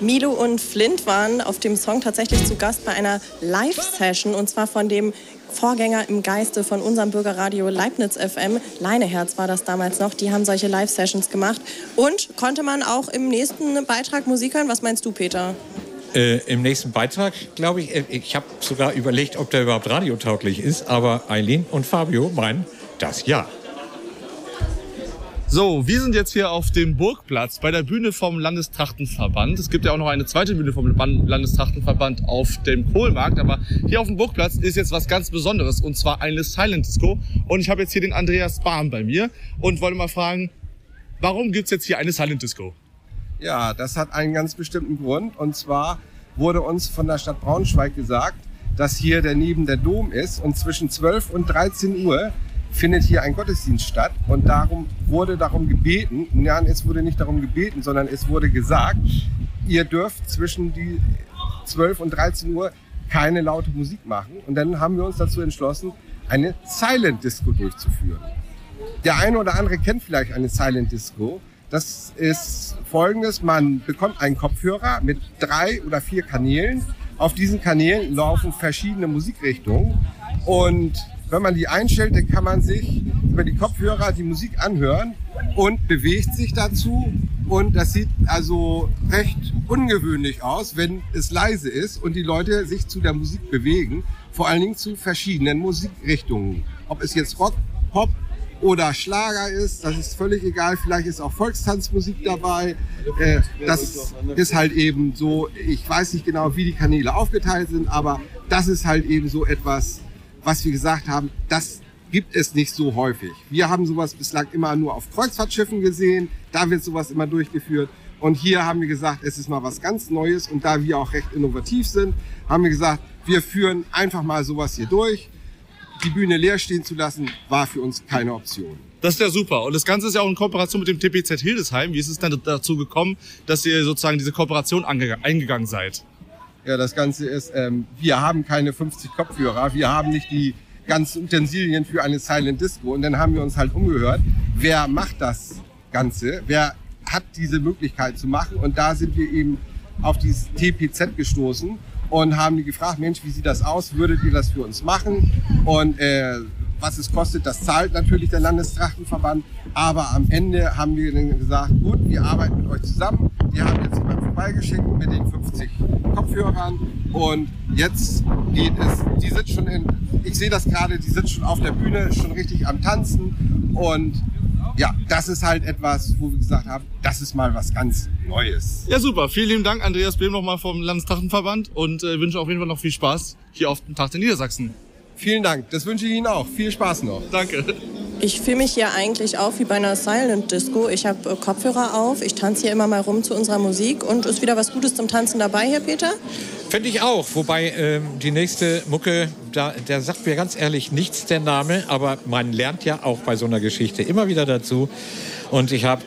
Milo und Flint waren auf dem Song tatsächlich zu Gast bei einer Live-Session und zwar von dem Vorgänger im Geiste von unserem Bürgerradio Leibniz FM. Leineherz war das damals noch. Die haben solche Live-Sessions gemacht. Und konnte man auch im nächsten Beitrag Musik hören? Was meinst du, Peter? Im nächsten Beitrag, glaube ich, ich habe sogar überlegt, ob der überhaupt radiotauglich ist, aber Eileen und Fabio meinen, das ja. So, wir sind jetzt hier auf dem Burgplatz bei der Bühne vom Landestrachtenverband. Es gibt ja auch noch eine zweite Bühne vom Landestrachtenverband auf dem Kohlmarkt, aber hier auf dem Burgplatz ist jetzt was ganz Besonderes und zwar eine Silent Disco. Und ich habe jetzt hier den Andreas Bahm bei mir und wollte mal fragen, warum gibt's jetzt hier eine Silent Disco? Ja, das hat einen ganz bestimmten Grund. Und zwar wurde uns von der Stadt Braunschweig gesagt, dass hier daneben der Dom ist und zwischen 12 und 13 Uhr findet hier ein Gottesdienst statt. Und wurde darum gebeten, es wurde nicht darum gebeten, sondern es wurde gesagt, ihr dürft zwischen die 12 und 13 Uhr keine laute Musik machen. Und dann haben wir uns dazu entschlossen, eine Silent Disco durchzuführen. Der eine oder andere kennt vielleicht eine Silent Disco. Das ist Folgendes: Man bekommt einen Kopfhörer mit 3 oder 4 Kanälen. Auf diesen Kanälen laufen verschiedene Musikrichtungen. Und wenn man die einstellt, dann kann man sich über die Kopfhörer die Musik anhören und bewegt sich dazu. Und das sieht also recht ungewöhnlich aus, wenn es leise ist und die Leute sich zu der Musik bewegen. Vor allen Dingen zu verschiedenen Musikrichtungen. Ob es jetzt Rock, Pop oder Schlager ist, das ist völlig egal. Vielleicht ist auch Volkstanzmusik dabei. Das ist halt eben so, ich weiß nicht genau, wie die Kanäle aufgeteilt sind, aber das ist halt eben so etwas, was wir gesagt haben, das gibt es nicht so häufig. Wir haben sowas bislang immer nur auf Kreuzfahrtschiffen gesehen, da wird sowas immer durchgeführt. Und hier haben wir gesagt, es ist mal was ganz Neues und da wir auch recht innovativ sind, haben wir gesagt, wir führen einfach mal sowas hier durch. Die Bühne leer stehen zu lassen, war für uns keine Option. Das ist ja super. Und das Ganze ist ja auch in Kooperation mit dem TPZ Hildesheim. Wie ist es dann dazu gekommen, dass ihr sozusagen diese Kooperation eingegangen seid? Ja, das Ganze ist, wir haben keine 50 Kopfhörer, wir haben nicht die ganzen Utensilien für eine Silent Disco. Und dann haben wir uns halt umgehört, wer macht das Ganze, wer hat diese Möglichkeit zu machen. Und da sind wir eben auf dieses TPZ gestoßen und haben die gefragt, Mensch, wie sieht das aus, würdet ihr das für uns machen? Und was es kostet, das zahlt natürlich der Landestrachtenverband. Aber am Ende haben wir dann gesagt, gut, wir arbeiten mit euch zusammen. Die haben jetzt jemanden vorbeigeschickt mit den 50 Kopfhörern. Und jetzt geht es, die sind schon ich sehe das gerade, die sind schon auf der Bühne, schon richtig am Tanzen. Und ja, das ist halt etwas, wo wir gesagt haben, das ist mal was ganz Neues. Ja, super. Vielen lieben Dank, Andreas Behm, nochmal vom Landestrachtenverband und wünsche auf jeden Fall noch viel Spaß hier auf dem Tag der Niedersachsen. Vielen Dank. Das wünsche ich Ihnen auch. Viel Spaß noch. Danke. Ich fühle mich hier eigentlich auch wie bei einer Silent Disco. Ich habe Kopfhörer auf, ich tanze hier immer mal rum zu unserer Musik und ist wieder was Gutes zum Tanzen dabei, Herr Peter? Finde ich auch, wobei die nächste Mucke, der sagt mir ganz ehrlich nichts der Name, aber man lernt ja auch bei so einer Geschichte immer wieder dazu. Und ich habe